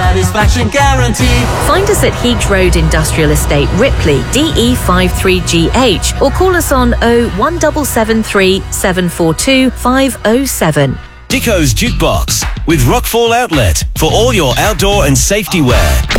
satisfaction guaranteed. Find us at Heath Road Industrial Estate, Ripley, DE53GH, or call us on 01773 742 507. Dico's Jukebox with Rockfall Outlet for all your outdoor and safety wear.